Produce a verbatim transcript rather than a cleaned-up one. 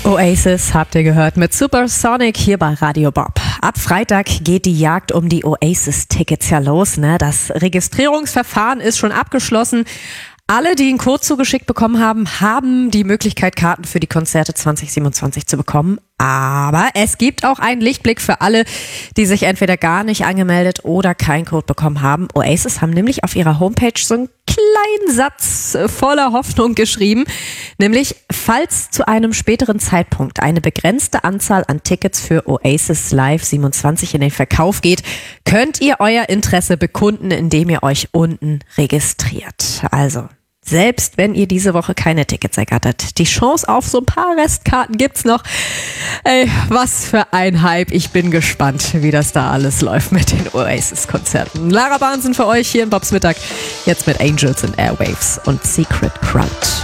Oasis habt ihr gehört mit Supersonic hier bei Radio Bob. Ab Freitag geht die Jagd um die Oasis-Tickets ja los, ne? Das Registrierungsverfahren ist schon abgeschlossen. Alle, die einen Code zugeschickt bekommen haben, haben die Möglichkeit, Karten für die Konzerte zwanzig siebenundzwanzig zu bekommen. Aber es gibt auch einen Lichtblick für alle, die sich entweder gar nicht angemeldet oder keinen Code bekommen haben. Oasis haben nämlich auf ihrer Homepage so einen kleinen Satz voller Hoffnung geschrieben. Nämlich, falls zu einem späteren Zeitpunkt eine begrenzte Anzahl an Tickets für Oasis Live siebenundzwanzig in den Verkauf geht, könnt ihr euer Interesse bekunden, indem ihr euch unten registriert. Also, selbst wenn ihr diese Woche keine Tickets ergattert, die Chance auf so ein paar Restkarten gibt's noch. Ey, was für ein Hype. Ich bin gespannt, wie das da alles läuft mit den Oasis-Konzerten. Lara Bahnsen für euch hier in Bobs Mittag. Jetzt mit Angels and Airwaves und Secret Crowd.